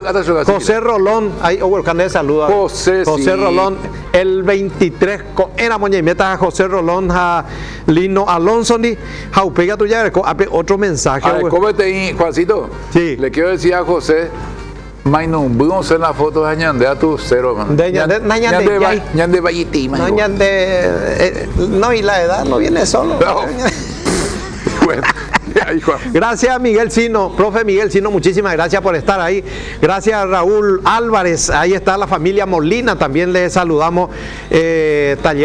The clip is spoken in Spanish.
José Rolón, ahí, Canel saluda. José, José sí. Rolón, el 23, era moñemeta a José Rolón, a Lino Alonso, ni Jaupega tuya, otro mensaje. Cómete ahí, Juancito. Sí. Le quiero decir a José, Mainum, vamos a hacer la foto de Ñande a tu cero, man. Ñande Valliti, no, y la edad no viene solo. No. Bueno. Gracias Miguel Sino, profe Miguel Sino, muchísimas gracias por estar ahí. Gracias Raúl Álvarez, ahí está la familia Molina, también les saludamos. Taller